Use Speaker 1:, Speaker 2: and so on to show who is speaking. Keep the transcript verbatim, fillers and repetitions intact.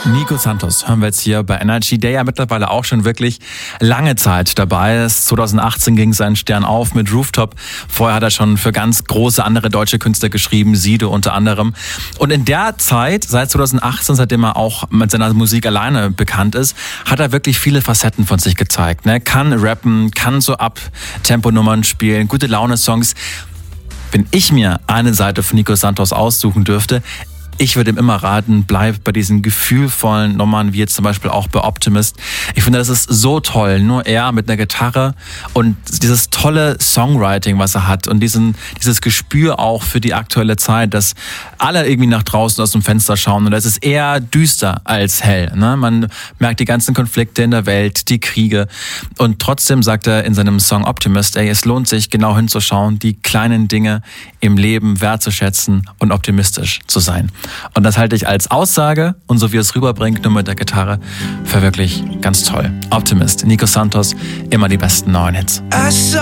Speaker 1: Nico Santos hören wir jetzt hier bei Energy, der ja mittlerweile auch schon wirklich lange Zeit dabei ist. zwanzig achtzehn ging sein Stern auf mit Rooftop. Vorher hat er schon für ganz große andere deutsche Künstler geschrieben, Sido unter anderem. Und in der Zeit, seit zwanzig achtzehn, seitdem er auch mit seiner Musik alleine bekannt ist, hat er wirklich viele Facetten von sich gezeigt. Ne? Kann rappen, kann so Up-Tempo-Nummern spielen, gute Laune-Songs. Wenn ich mir eine Seite von Nico Santos aussuchen dürfte, ich würde ihm immer raten, bleib bei diesen gefühlvollen Nummern, wie jetzt zum Beispiel auch bei Optimist. Ich finde, das ist so toll. Nur er mit einer Gitarre und dieses tolle Songwriting, was er hat und diesen, dieses Gespür auch für die aktuelle Zeit, dass alle irgendwie nach draußen aus dem Fenster schauen und es ist eher düster als hell. Ne? Man merkt die ganzen Konflikte in der Welt, die Kriege und trotzdem sagt er in seinem Song Optimist, ey, es lohnt sich genau hinzuschauen, die kleinen Dinge im Leben wertzuschätzen und optimistisch zu sein. Und das halte ich als Aussage und so wie er es rüberbringt, nur mit der Gitarre, für wirklich ganz toll. Optimist, Nico Santos, immer die besten neuen Hits.